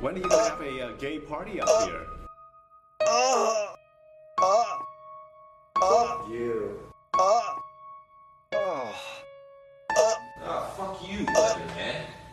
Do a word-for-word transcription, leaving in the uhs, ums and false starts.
When are you gonna have a uh, gay party up here? Uh, uh, uh, You. uh, uh, uh. Oh, fuck you, Lemon, man.